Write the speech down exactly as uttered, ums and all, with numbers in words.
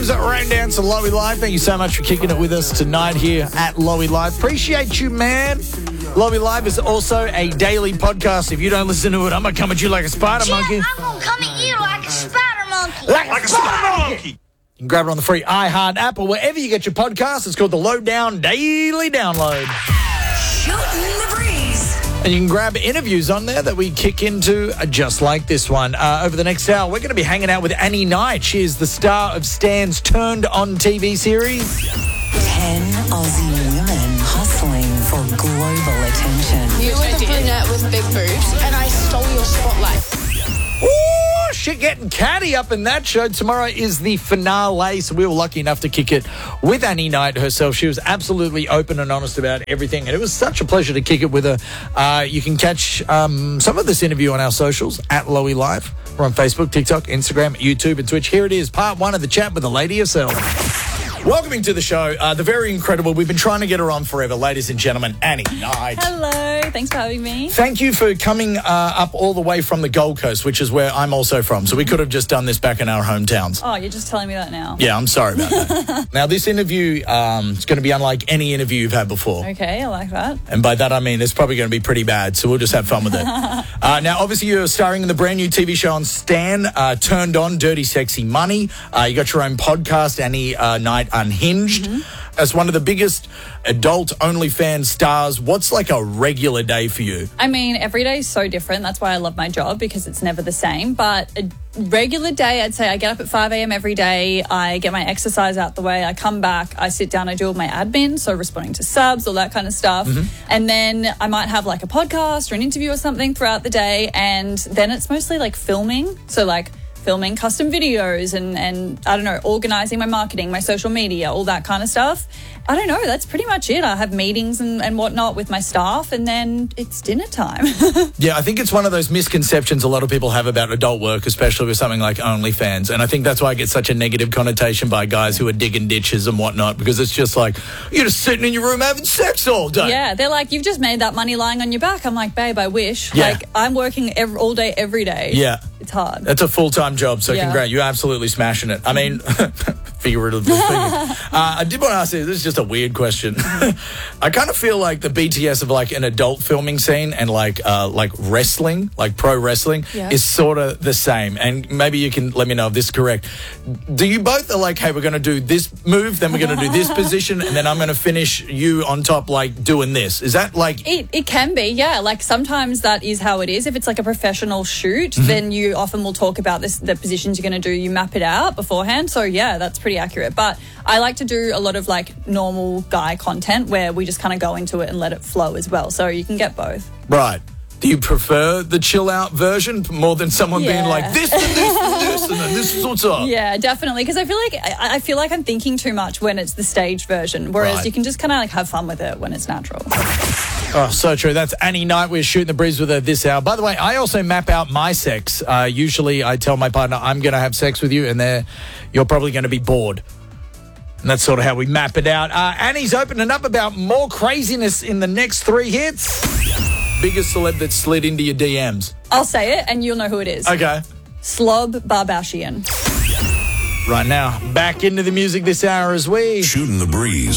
is Rain Dance and Lowy Live. Thank you so much for kicking it with us tonight here at Lowy Live. Appreciate you, man. Lowy Live is also a daily podcast. If you don't listen to it, I'm going to come at you like a spider Jeff, monkey. I'm going to come at you like a spider monkey. Like, like a spider monkey. You can grab it on the free iHeart app or wherever you get your podcast. It's called the Lowdown Daily Download. Shooting the breeze. And you can grab interviews on there that we kick into uh, just like this one. Uh, over the next hour, we're going to be hanging out with Annie Knight. She is the star of Stan's Turned On T V series. Ten Aussie women hustling for global attention. You were the brunette with big boobs, and I stole your spotlight. Ooh, shit getting catty up in that show. Tomorrow is the finale, so we were lucky enough to kick it with Annie Knight herself. She was absolutely open and honest about everything, and it was such a pleasure to kick it with her. Uh, you can catch um, some of this interview on our socials, at Lowy Live. We're on Facebook, TikTok, Instagram, YouTube, and Twitch. Here it is, part one of the chat with the lady herself. Welcoming to the show, uh, the very incredible, we've been trying to get her on forever, ladies and gentlemen, Annie Knight. Hello, thanks for having me. Thank you for coming uh, up all the way from the Gold Coast, which is where I'm also from. So we could have just done this back in our hometowns. Oh, you're just telling me that now. Yeah, I'm sorry about that. Now, this interview um, is going to be unlike any interview you've had before. Okay, I like that. And by that, I mean it's probably going to be pretty bad, so we'll just have fun with it. uh, now, obviously, you're starring in the brand new T V show on Stan, uh, Turned On, Dirty Sexy Money. Uh, you got your own podcast, Annie uh, Knight Unhinged. Mm-hmm. As one of the biggest adult OnlyFans stars, what's like a regular day for you? I mean, every day is so different. That's why I love my job, because it's never the same. But a regular day, I'd say I get up at five a.m. every day. I get my exercise out the way. I come back. I sit down. I do all my admin, so responding to subs, all that kind of stuff. Mm-hmm. And then I might have like a podcast or an interview or something throughout the day. And then it's mostly like filming. So like filming custom videos and, and, I don't know, organising my marketing, my social media, all that kind of stuff. I don't know, that's pretty much it. I have meetings and, and whatnot with my staff, and then it's dinner time. Yeah, I think it's one of those misconceptions a lot of people have about adult work, especially with something like OnlyFans. And I think that's why I get such a negative connotation by guys who are digging ditches and whatnot, because it's just like, you're just sitting in your room having sex all day. Yeah, they're like, you've just made that money lying on your back. I'm like, babe, I wish. Yeah. Like, I'm working every, all day, every day. Yeah. It's hard. That's a full-time job, so Yeah. congrats. You're absolutely smashing it. I mean, figuratively speaking. Uh, I did want to ask you, this is just a weird question. I kind of feel like the B T S of like an adult filming scene and like uh, like wrestling, like pro wrestling, Yeah. is sort of the same. And maybe you can let me know if this is correct. Do you both are like, hey, we're going to do this move, then we're going to do this position, and then I'm going to finish you on top like doing this? Is that like... It, it can be, yeah. Like sometimes that is how it is. If it's like a professional shoot, mm-hmm. then you often will talk about this, the positions you're going to do. You map it out beforehand. So yeah, that's pretty accurate. But I like to do a lot of like normal guy content where we just kind of go into it and let it flow as well. So you can get both. Right. Do you prefer the chill out version more than someone Yeah. being like this and this and this and then this is what's up? Yeah, definitely. Because I feel like I, I feel like I'm thinking too much when it's the stage version, whereas Right. you can just kind of like have fun with it when it's natural. Oh, so true. That's Annie Knight. We're shooting the breeze with her this hour. By the way, I also map out my sex. Uh, usually I tell my partner I'm going to have sex with you and there you're probably going to be bored. And that's sort of how we map it out. Uh, Annie's opening up about more craziness in the next three hits. Biggest celeb that slid into your D Ms. I'll say it and you'll know who it is. Okay. Slob Barbashian. Right now, back into the music this hour as we... Shooting the breeze